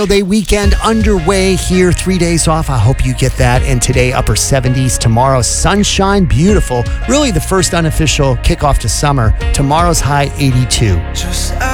Day weekend underway here. 3 days off. I hope you get that. And today, upper 70s. Tomorrow, sunshine, beautiful. Really the first unofficial kickoff to summer. Tomorrow's high 82.